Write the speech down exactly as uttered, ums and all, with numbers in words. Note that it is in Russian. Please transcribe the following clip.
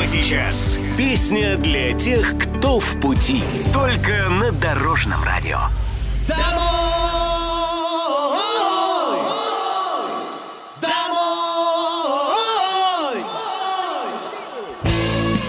Прямо сейчас. Песня для тех, кто в пути. Только на Дорожном радио.